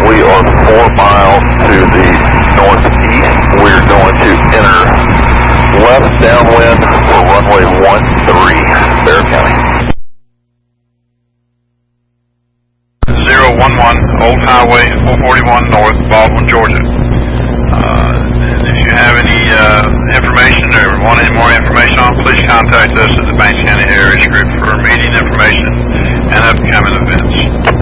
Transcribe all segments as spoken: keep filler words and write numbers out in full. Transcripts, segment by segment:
We are four miles to the northeast. We're going to enter left downwind for runway one three, Bear County. zero one one, Old Highway four forty-one North, Baldwin, Georgia. Uh, if you have any uh, information or want any more information on, please contact us at the Banks County Airways Group for meeting information and upcoming events.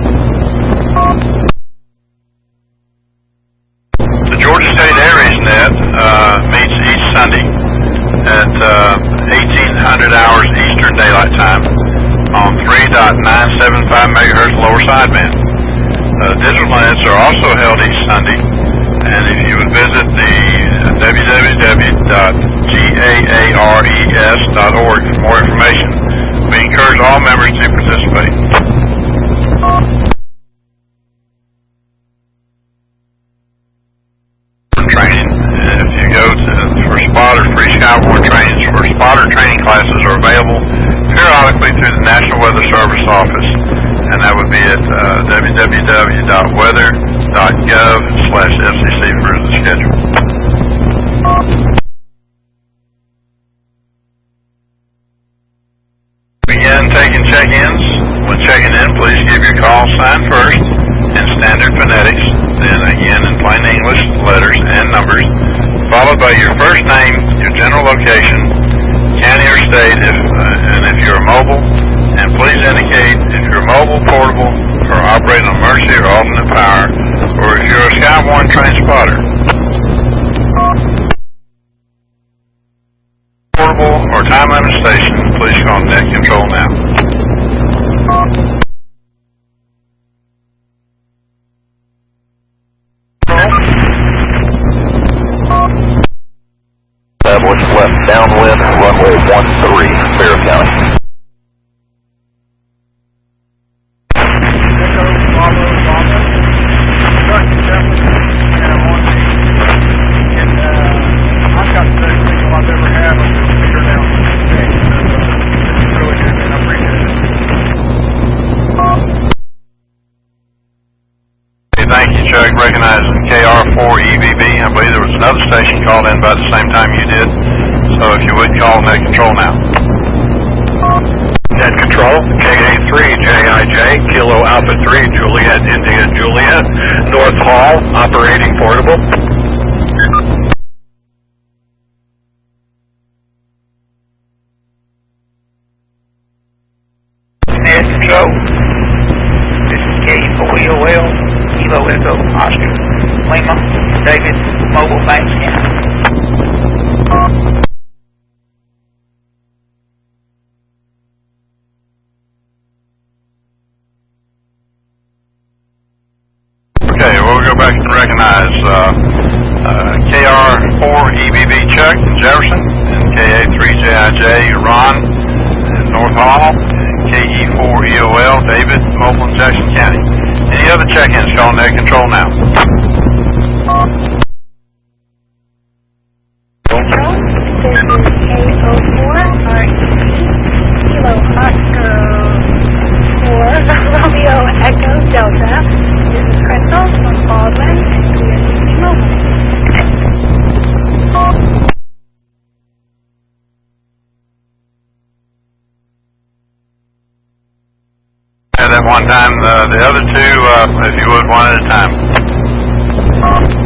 The Georgia State Airways Net uh, meets each Sunday at uh, eighteen hundred hours Eastern Daylight Time on three point nine seven five megahertz lower sideband. Uh, digital nets are also held each Sunday, and if you would visit the w w w dot gares dot org for more information, we encourage all members to participate. Training. If you go to, for spotter, free Skyborne trainings for spotter training classes are available periodically through the National Weather Service office, and that would be at uh, w w w dot weather dot gov slash f c c for the schedule. Begin taking check-ins. When checking in, please give your call sign first in standard phonetics, then again in plain English letters and numbers, followed by your first name, your general location, county or state, if, uh, and if you're mobile, and please indicate if you're mobile, portable, or operating on emergency or alternate power, or if you're a Skyborne trained spotter. Portable or time limit station, please call Net Control now. Establish left downwind, runway one three, Bear County. Thank you, Chuck. Recognizing K R four E V B. I believe there was another station called in about the same time you did. So if you would call Net Control now. Net Control, K A three J I J, Kilo Alpha three, Juliet, India, Juliet, North Hall, operating portable. Net Control, this is K four E O L, Kilo Echo, Oscar, Lima, David, Mobile, Banks County. Okay, we'll go back and recognize uh, uh, K R four E V B Chuck in Jefferson, and K A three J I J Ron in North Hall, and K E four E O L David, Mobile in Jackson County. Any other check-ins, call Net Control now. Control, this is K O four R E V, Kilo Oscar four, Romeo Echo Delta. This is Crystal from Baldwin, and we are using mobile. At that one time, uh, the other two, uh, if you would, one at a time.